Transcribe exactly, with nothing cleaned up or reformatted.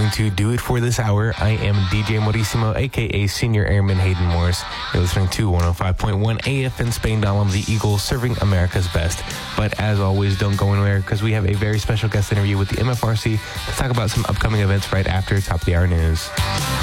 going to do it for this hour. I am D J Morissimo, a k a. Senior Airman Hayden Morris. You're listening to one oh five point one A F N Spain Dalam, the Eagles, serving America's best. But as always, don't go anywhere because we have a very special guest interview with the M F R C to talk about some upcoming events right after Top of the Hour News.